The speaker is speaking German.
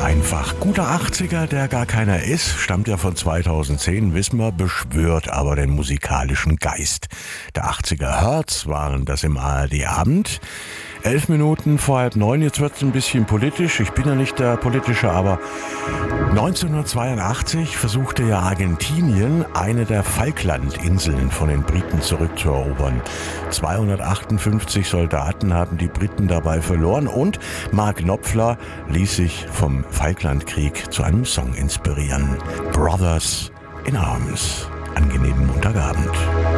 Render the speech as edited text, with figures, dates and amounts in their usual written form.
einfach. Guter 80er, der gar keiner ist, stammt ja von 2010, wissen wir, beschwört aber den musikalischen Geist. Der 80er Hertz waren das im ARD-Abend. 11 Minuten vor 8:30, jetzt wird's ein bisschen politisch. Ich bin ja nicht der Politische, aber 1982 versuchte ja Argentinien, eine der Falklandinseln von den Briten zurückzuerobern. 258 Soldaten haben die Briten dabei verloren und Mark Knopfler ließ sich vom Falklandkrieg zu einem Song inspirieren. Brothers in Arms. Angenehmen Montagabend.